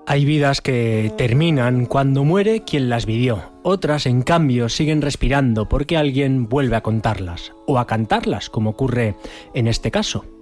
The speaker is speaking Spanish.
Hay vidas que terminan cuando muere quien las vivió. Otras, en cambio, siguen respirando porque alguien vuelve a contarlas o a cantarlas, como ocurre en este caso.